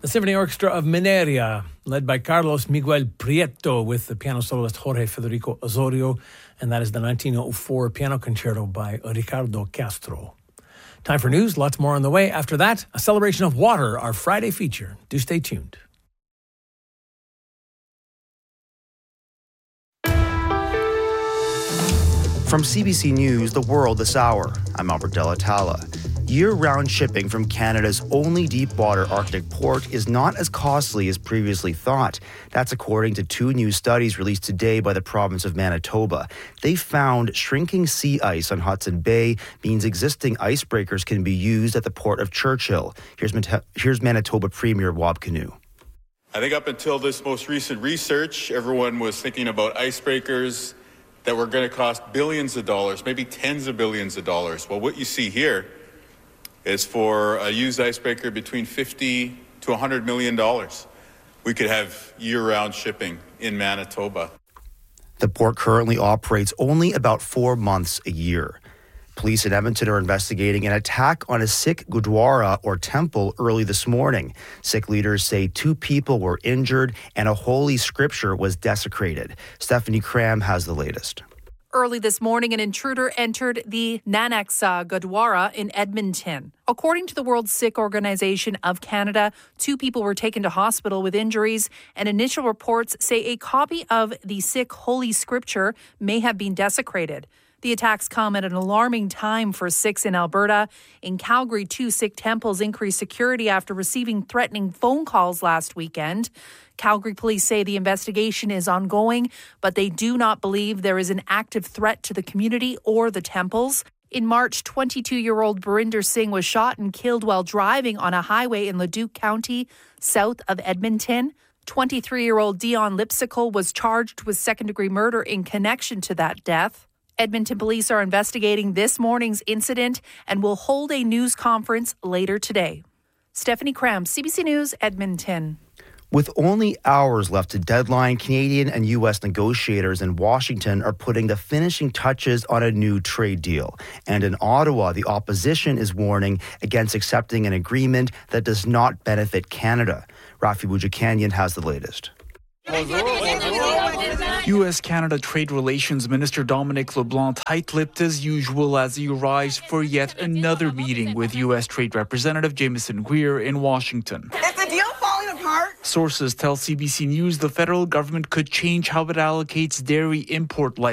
The Symphony Orchestra of Mineria, led by Carlos Miguel Prieto with the piano soloist Jorge Federico Osorio, and that is the 1904 piano concerto by Ricardo Castro. Time for news, lots more on the way. After that, a celebration of water, our Friday feature. Do stay tuned. From CBC News, The World this hour, I'm Albert Delatala. Year-round shipping from Canada's only deep-water Arctic port is not as costly as previously thought. That's according to two new studies released today by the province of Manitoba. They found shrinking sea ice on Hudson Bay means existing icebreakers can be used at the port of Churchill. Here's Manitoba Premier Wab Kinew. I think up until this most recent research, everyone was thinking about icebreakers that were going to cost billions of dollars, maybe tens of billions of dollars. Well, what you see here is for a used icebreaker between $50 to $100 million. We could have year-round shipping in Manitoba. The port currently operates only about 4 months a year. Police in Edmonton are investigating an attack on a Sikh Gurdwara or temple early this morning. Sikh leaders say 2 people were injured and a holy scripture was desecrated. Stephanie Cram has the latest. Early this morning, an intruder entered the Nanak Sah Gurdwara in Edmonton. According to the World Sikh Organization of Canada, 2 people were taken to hospital with injuries, and initial reports say a copy of the Sikh Holy Scripture may have been desecrated. The attacks come at an alarming time for Sikhs in Alberta. In Calgary, 2 Sikh temples increased security after receiving threatening phone calls last weekend. Calgary police say the investigation is ongoing, but they do not believe there is an active threat to the community or the temples. In March, 22-year-old Barinder Singh was shot and killed while driving on a highway in Leduc County, south of Edmonton. 23-year-old Dion Lipsicle was charged with second-degree murder in connection to that death. Edmonton police are investigating this morning's incident and will hold a news conference later today. Stephanie Cram, CBC News, Edmonton. With only hours left to deadline, Canadian and U.S. negotiators in Washington are putting the finishing touches on a new trade deal. And in Ottawa, the opposition is warning against accepting an agreement that does not benefit Canada. Rafi Boudjikanian has the latest. U.S.-Canada Trade Relations Minister Dominic LeBlanc tight-lipped as usual as he arrives for yet another meeting with U.S. Trade Representative Jameson Greer in Washington. Is the deal falling apart? Sources tell CBC News the federal government could change how it allocates dairy import licenses